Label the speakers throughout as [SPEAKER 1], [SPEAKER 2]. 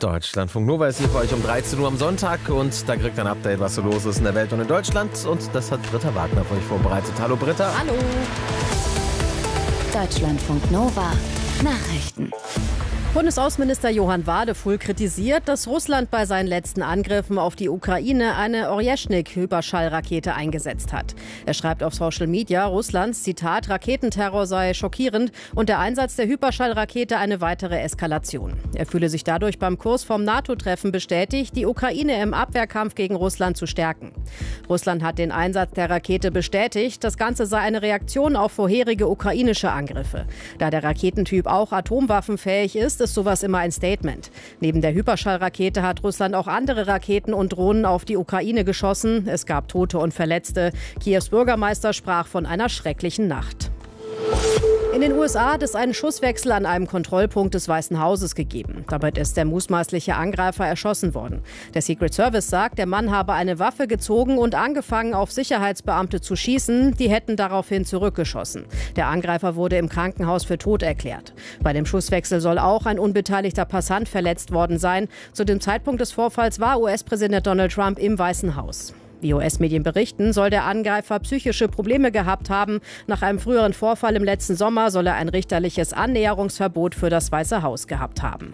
[SPEAKER 1] Deutschlandfunk Nova ist hier für euch um 13 Uhr am Sonntag und da kriegt ihr ein Update, was so los ist in der Welt und in Deutschland. Und das hat Britta Wagner für euch vorbereitet. Hallo Britta.
[SPEAKER 2] Hallo. Deutschlandfunk Nova. Nachrichten.
[SPEAKER 3] Bundesaußenminister Johann Wadefuhl kritisiert, dass Russland bei seinen letzten Angriffen auf die Ukraine eine Orjeschnik-Hyperschallrakete eingesetzt hat. Er schreibt auf Social Media, Russlands, Zitat, Raketenterror sei schockierend und der Einsatz der Hyperschallrakete eine weitere Eskalation. Er fühle sich dadurch beim Kurs vom NATO-Treffen bestätigt, die Ukraine im Abwehrkampf gegen Russland zu stärken. Russland hat den Einsatz der Rakete bestätigt. Das Ganze sei eine Reaktion auf vorherige ukrainische Angriffe. Da der Raketentyp auch atomwaffenfähig ist sowas immer ein Statement. Neben der Hyperschallrakete hat Russland auch andere Raketen und Drohnen auf die Ukraine geschossen. Es gab Tote und Verletzte. Kiews Bürgermeister sprach von einer schrecklichen Nacht. In den USA hat es einen Schusswechsel an einem Kontrollpunkt des Weißen Hauses gegeben. Dabei ist der mutmaßliche Angreifer erschossen worden. Der Secret Service sagt, der Mann habe eine Waffe gezogen und angefangen, auf Sicherheitsbeamte zu schießen. Die hätten daraufhin zurückgeschossen. Der Angreifer wurde im Krankenhaus für tot erklärt. Bei dem Schusswechsel soll auch ein unbeteiligter Passant verletzt worden sein. Zu dem Zeitpunkt des Vorfalls war US-Präsident Donald Trump im Weißen Haus. Wie US-Medien berichten, soll der Angreifer psychische Probleme gehabt haben. Nach einem früheren Vorfall im letzten Sommer soll er ein richterliches Annäherungsverbot für das Weiße Haus gehabt haben.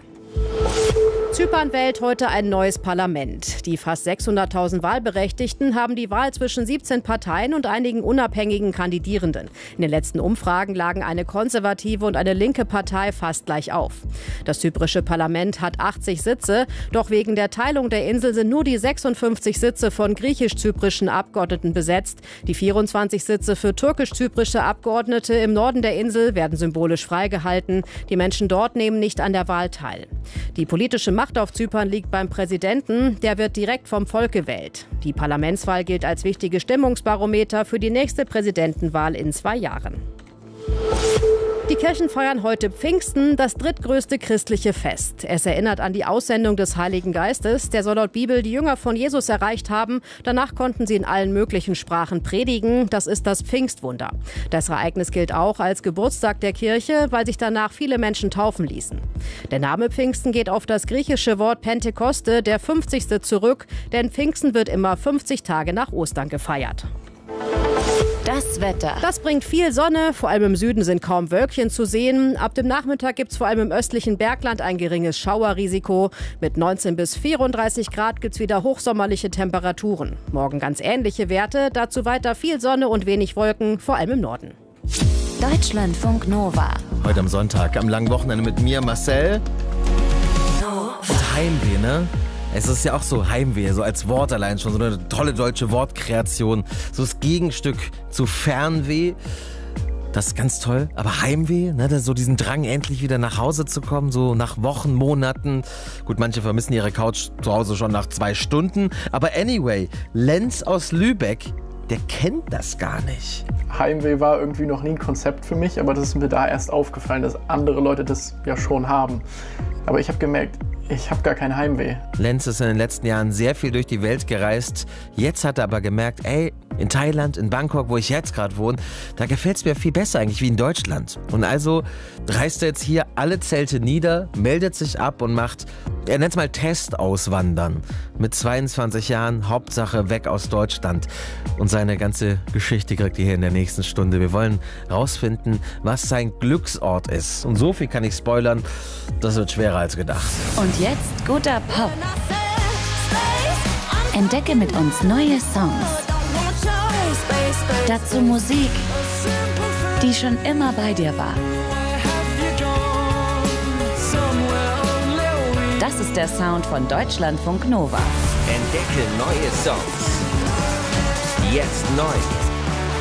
[SPEAKER 3] Zypern wählt heute ein neues Parlament. Die fast 600.000 Wahlberechtigten haben die Wahl zwischen 17 Parteien und einigen unabhängigen Kandidierenden. In den letzten Umfragen lagen eine konservative und eine linke Partei fast gleich auf. Das zyprische Parlament hat 80 Sitze, doch wegen der Teilung der Insel sind nur die 56 Sitze von griechisch-zyprischen Abgeordneten besetzt. Die 24 Sitze für türkisch-zyprische Abgeordnete im Norden der Insel werden symbolisch freigehalten. Die Menschen dort nehmen nicht an der Wahl teil. Die politische Macht auf Zypern liegt beim Präsidenten. Der wird direkt vom Volk gewählt. Die Parlamentswahl gilt als wichtige Stimmungsbarometer für die nächste Präsidentenwahl in 2 Jahren. Die Kirchen feiern heute Pfingsten, das drittgrößte christliche Fest. Es erinnert an die Aussendung des Heiligen Geistes. Der soll laut Bibel die Jünger von Jesus erreicht haben. Danach konnten sie in allen möglichen Sprachen predigen. Das ist das Pfingstwunder. Das Ereignis gilt auch als Geburtstag der Kirche, weil sich danach viele Menschen taufen ließen. Der Name Pfingsten geht auf das griechische Wort Pentekoste, der 50. zurück. Denn Pfingsten wird immer 50 Tage nach Ostern gefeiert.
[SPEAKER 2] Das Wetter.
[SPEAKER 3] Das bringt viel Sonne, vor allem im Süden sind kaum Wölkchen zu sehen. Ab dem Nachmittag gibt es vor allem im östlichen Bergland ein geringes Schauerrisiko. Mit 19 bis 34 Grad gibt es wieder hochsommerliche Temperaturen. Morgen ganz ähnliche Werte, dazu weiter viel Sonne und wenig Wolken, vor allem im Norden.
[SPEAKER 2] Deutschlandfunk Nova.
[SPEAKER 1] Heute am Sonntag, am langen Wochenende mit mir, Marcel. Und Heimweh, ne? Es ist ja auch so Heimweh, so als Wort allein schon, so eine tolle deutsche Wortkreation. So das Gegenstück zu Fernweh. Das ist ganz toll. Aber Heimweh, ne, so diesen Drang, endlich wieder nach Hause zu kommen, so nach Wochen, Monaten. Gut, manche vermissen ihre Couch zu Hause schon nach 2 Stunden. Aber anyway, Lenz aus Lübeck, der kennt das gar nicht.
[SPEAKER 4] Heimweh war irgendwie noch nie ein Konzept für mich, aber das ist mir da erst aufgefallen, dass andere Leute das ja schon haben. Aber ich habe gemerkt, ich habe gar kein Heimweh.
[SPEAKER 1] Lenz ist in den letzten Jahren sehr viel durch die Welt gereist. Jetzt hat er aber gemerkt, in Thailand, in Bangkok, wo ich jetzt gerade wohne, da gefällt es mir viel besser eigentlich wie in Deutschland. Und also reißt er jetzt hier alle Zelte nieder, meldet sich ab und macht, er nennt es mal Testauswandern. Mit 22 Jahren, Hauptsache weg aus Deutschland. Und seine ganze Geschichte kriegt ihr hier in der nächsten Stunde. Wir wollen rausfinden, was sein Glücksort ist. Und so viel kann ich spoilern, das wird schwerer als gedacht.
[SPEAKER 2] Und jetzt guter Pop. Entdecke mit uns neue Songs. Dazu Musik, die schon immer bei dir war. Das ist der Sound von Deutschlandfunk Nova.
[SPEAKER 5] Entdecke neue Songs. Jetzt neu.